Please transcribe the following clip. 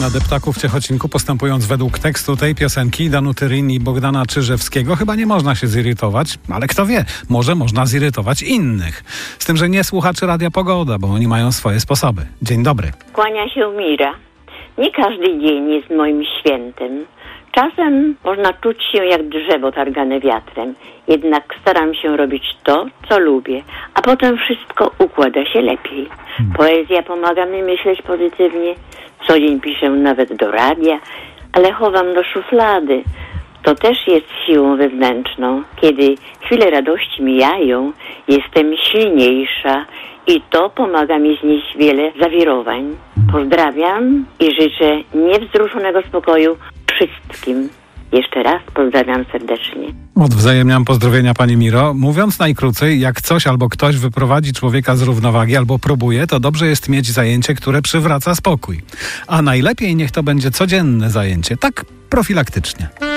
na deptaku w Ciechocinku, postępując według tekstu tej piosenki Danuty Ryn i Bogdana Czyżewskiego, chyba nie można się zirytować, ale kto wie, może można zirytować innych. Z tym, że nie słuchaczy Radia Pogoda, bo oni mają swoje sposoby. Dzień dobry. Kłania się Mira. Nie każdy dzień jest moim świętem. Czasem można czuć się jak drzewo targane wiatrem. Jednak staram się robić to, co lubię, a potem wszystko układa się lepiej. Poezja pomaga mi myśleć pozytywnie. Co dzień piszę nawet do radia, ale chowam do szuflady. To też jest siłą wewnętrzną. Kiedy chwile radości mijają, jestem silniejsza i to pomaga mi znieść wiele zawirowań. Pozdrawiam i życzę niewzruszonego spokoju wszystkim. Jeszcze raz pozdrawiam serdecznie. Odwzajemniam pozdrowienia, pani Miro. Mówiąc najkrócej, jak coś albo ktoś wyprowadzi człowieka z równowagi albo próbuje, to dobrze jest mieć zajęcie, które przywraca spokój. A najlepiej niech to będzie codzienne zajęcie, tak profilaktycznie.